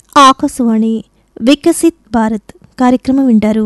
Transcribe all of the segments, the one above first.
ఆకాశవాణి వికసిత్ భారత్ కార్యక్రమం వింటారు.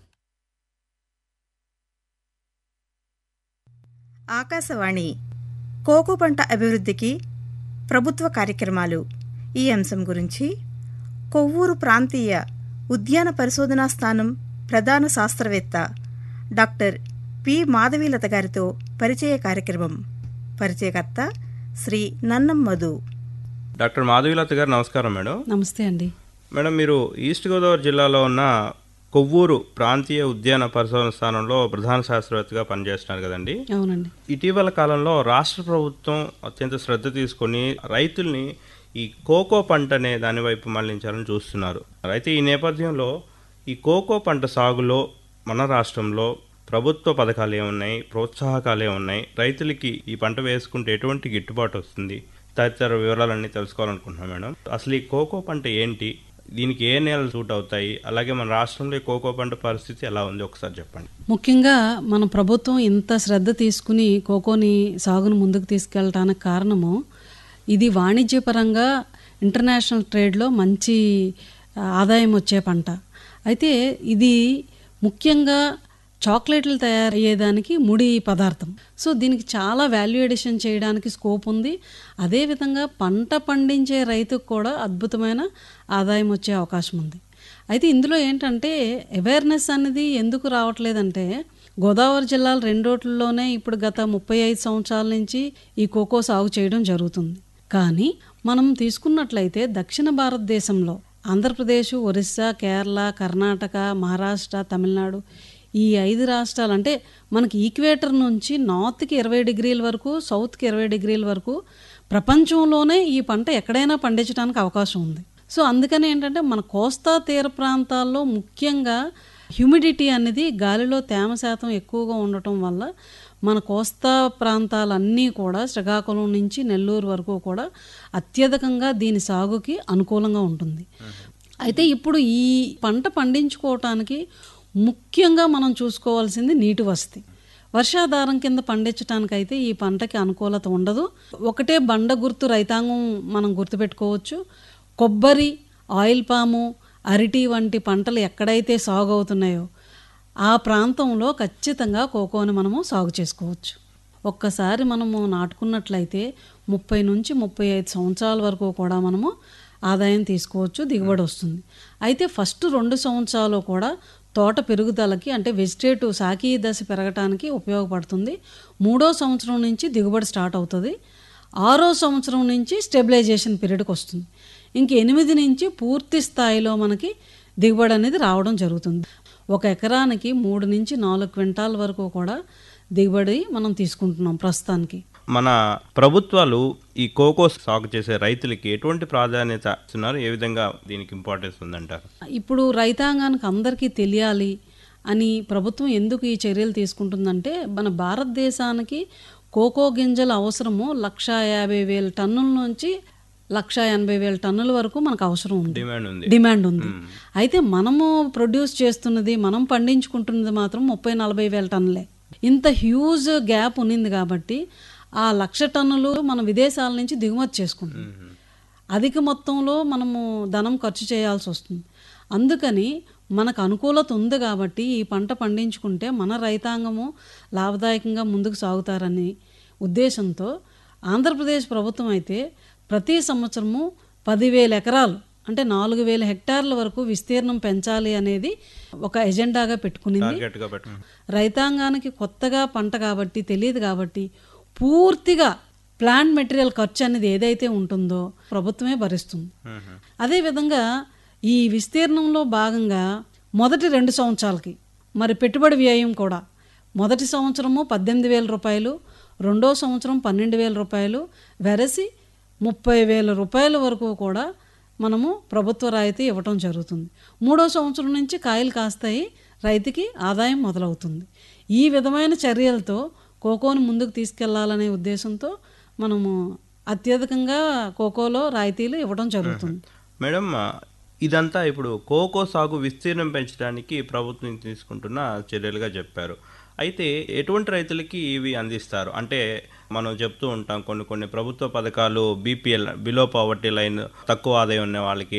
ఆకాశవాణి కోకో పంట అభివృద్ధికి ప్రభుత్వ కార్యక్రమాలు ఈ అంశం గురించి కొవ్వూరు ప్రాంతీయ ఉద్యాన పరిశోధనా స్థానం ప్రధాన శాస్త్రవేత్త డాక్టర్ పి మాధవీలత గారితో పరిచయ కార్యక్రమం. పరిచయకర్త శ్రీ నన్నం మధు. డాక్టర్ మాధవీలత గారు నమస్కారం మేడం. నమస్తే అండి. మేడం, మీరు ఈస్ట్ గోదావరి జిల్లాలో ఉన్న కొవ్వూరు ప్రాంతీయ ఉద్యాన పరిశోధన స్థానంలో ప్రధాన శాస్త్రవేత్తగా పనిచేస్తున్నారు కదండి. అవునండి. ఇటీవల కాలంలో రాష్ట్ర ప్రభుత్వం అత్యంత శ్రద్ధ తీసుకొని రైతుల్ని ఈ కోకో పంట అనే దాని వైపు మళ్లించాలని చూస్తున్నారు. అయితే ఈ నేపథ్యంలో ఈ కోకో పంట సాగులో మన రాష్ట్రంలో ప్రభుత్వ పథకాలు ఏమున్నాయి, ప్రోత్సాహకాలు ఏమున్నాయి, రైతులకి ఈ పంట వేసుకుంటే ఎటువంటి గిట్టుబాటు వస్తుంది, తదితర వివరాలన్నీ తెలుసుకోవాలనుకుంటున్నాం మేడం. అసలు ఈ కోకో పంట ఏంటి, దీనికి ఏ నేలలు సూట్ అవుతాయి, అలాగే మన రాష్ట్రంలో ఈ కోకో పంట పరిస్థితి ఎలా ఉంది ఒకసారి చెప్పండి. ముఖ్యంగా మన ప్రభుత్వం ఇంత శ్రద్ధ తీసుకుని కోకోని సాగును ముందుకు తీసుకెళ్ళటానికి కారణము ఇది వాణిజ్యపరంగా ఇంటర్నేషనల్ ట్రేడ్లో మంచి ఆదాయం వచ్చే పంట. అయితే ఇది ముఖ్యంగా చాక్లెట్లు తయారయ్యేదానికి ముడి పదార్థం. సో దీనికి చాలా వాల్యూ ఎడిషన్ చేయడానికి స్కోప్ ఉంది. అదేవిధంగా పంట పండించే రైతుకు కూడా అద్భుతమైన ఆదాయం వచ్చే అవకాశం ఉంది. అయితే ఇందులో ఏంటంటే అవేర్నెస్ అనేది ఎందుకు రావట్లేదంటే, గోదావరి జిల్లాల రెండోట్లలోనే ఇప్పుడు గత 35 సంవత్సరాల నుంచి ఈ కోకో సాగు చేయడం జరుగుతుంది. కానీ మనం తీసుకున్నట్లయితే దక్షిణ భారతదేశంలో ఆంధ్రప్రదేశ్, ఒరిస్సా, కేరళ, కర్ణాటక, మహారాష్ట్ర, తమిళనాడు ఈ 5 రాష్ట్రాలు, అంటే మనకి ఈక్వేటర్ నుంచి నార్త్కి 20 డిగ్రీల వరకు, సౌత్కి 20 డిగ్రీల వరకు ప్రపంచంలోనే ఈ పంట ఎక్కడైనా పండించడానికి అవకాశం ఉంది. సో అందుకని ఏంటంటే మన కోస్తా తీర ప్రాంతాల్లో ముఖ్యంగా హ్యూమిడిటీ అనేది, గాలిలో తేమ శాతం ఎక్కువగా ఉండటం వల్ల మన కోస్తా ప్రాంతాలన్నీ కూడా శ్రీకాకుళం నుంచి నెల్లూరు వరకు కూడా అత్యధికంగా దీని సాగుకి అనుకూలంగా ఉంటుంది. అయితే ఇప్పుడు ఈ పంట పండించుకోవటానికి ముఖ్యంగా మనం చూసుకోవాల్సింది నీటి వసతి. వర్షాధారం కింద పండించడానికైతే ఈ పంటకి అనుకూలత ఉండదు. ఒకటే బండ గుర్తు రైతాంగం మనం గుర్తుపెట్టుకోవచ్చు. కొబ్బరి, ఆయిల్ పాము, అరటి వంటి పంటలు ఎక్కడైతే సాగు అవుతున్నాయో ఆ ప్రాంతంలో ఖచ్చితంగా కోకోని మనము సాగు చేసుకోవచ్చు. ఒక్కసారి మనము నాటుకున్నట్లయితే 30 నుంచి 35 సంవత్సరాల వరకు కూడా మనము ఆదాయం తీసుకోవచ్చు, దిగుబడి వస్తుంది. అయితే ఫస్ట్ 2 సంవత్సరాలు కూడా తోట పెరుగుదలకి, అంటే వెజిటేటివ్ సాకి దశ పెరగటానికి ఉపయోగపడుతుంది. 3వ సంవత్సరం నుంచి దిగుబడి స్టార్ట్ అవుతుంది. 6వ సంవత్సరం నుంచి స్టెబిలైజేషన్ పీరియడ్కి వస్తుంది. ఇంక 8 నుంచి పూర్తి స్థాయిలో మనకి దిగుబడి అనేది రావడం జరుగుతుంది. 1 ఎకరానికి 3 నుంచి 4 క్వింటాల వరకు కూడా దిగుబడి మనం తీసుకుంటున్నాం ప్రస్తుతానికి. మన ప్రభుత్వాలు ఈ కోకో సాగు చేసే రైతులకి ఎటువంటి ప్రాధాన్యత ఇస్తున్నారు, ఏ విధంగా దీనికి ఇంపార్టెన్స్ ఉందంటారు? ఇప్పుడు రైతాంగానికి అందరికీ తెలియాలి అని ప్రభుత్వం ఎందుకు ఈ చర్యలు తీసుకుంటుందంటే, మన భారతదేశానికి కోకో గింజల అవసరము 150,000 టన్నుల నుంచి 180,000 టన్నుల వరకు మనకు అవసరం ఉంది, డిమాండ్ ఉంది. అయితే మనము ప్రొడ్యూస్ చేస్తున్నది, మనం పండించుకుంటున్నది మాత్రం 30,000-40,000 టన్నులే. ఇంత హ్యూజ్ గ్యాప్ ఉన్నింది కాబట్టి ఆ 1,00,000 టన్నులు మనం విదేశాల నుంచి దిగుమతి చేసుకుంటాం. అధిక మొత్తంలో మనము ధనం ఖర్చు చేయాల్సి వస్తుంది. అందుకని మనకు అనుకూలత ఉంది కాబట్టి ఈ పంట పండించుకుంటే మన రైతాంగము లాభదాయకంగా ముందుకు సాగుతారని ఉద్దేశంతో ఆంధ్రప్రదేశ్ ప్రభుత్వం అయితే ప్రతి సంవత్సరము 10,000 ఎకరాలు, అంటే 4,000 హెక్టార్ల వరకు విస్తీర్ణం పెంచాలి అనేది ఒక ఎజెండాగా పెట్టుకునింది. రైతాంగానికి కొత్తగా పంట కాబట్టి తెలియదు కాబట్టి పూర్తిగా ప్లాంట్ మెటీరియల్ ఖర్చు అనేది ఏదైతే ఉంటుందో ప్రభుత్వమే భరిస్తుంది. అదేవిధంగా ఈ విస్తీర్ణంలో భాగంగా మొదటి 2 సంవత్సరాలకి మరి పెట్టుబడి వ్యయం కూడా, మొదటి సంవత్సరము 18,000 రూపాయలు, 2వ సంవత్సరం 12,000 రూపాయలు, వెరసి 30,000 రూపాయల వరకు కూడా మనము ప్రభుత్వ రాయితీ ఇవ్వటం జరుగుతుంది. 3వ సంవత్సరం నుంచి కాయలు కాస్తాయి, రైతుకి ఆదాయం మొదలవుతుంది. ఈ విధమైన చర్యలతో కోకోను ముందుకు తీసుకెళ్లాలనే ఉద్దేశంతో మనము అత్యధికంగా కోకోలో రాయితీలు ఇవ్వడం జరుగుతుంది. మేడం, ఇదంతా ఇప్పుడు కోకో సాగు విస్తీర్ణం పెంచడానికి ప్రభుత్వం తీసుకుంటున్న చర్యలుగా చెప్పారు. అయితే ఎటువంటి రైతులకి ఇవి అందిస్తారు? అంటే మనం చెప్తూ ఉంటాం కొన్ని ప్రభుత్వ పథకాలు BPL, బిలో పావర్టీ లైన్, తక్కువ ఆదాయం ఉన్న వాళ్ళకి